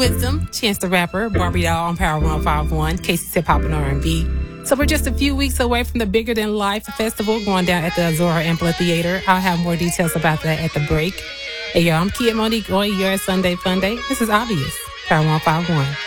Wisdom, Chance the Rapper, Barbie Doll on Power 105.1, Casey's Hip Hop and R&B. So we're just a few weeks away from the Bigger Than Life festival going down at the Azora Amphitheater. I'll have more details about that at the break. Hey, y'all, I'm Kid Monique on your Sunday Fun Day. This is Obvious, Power 105.1.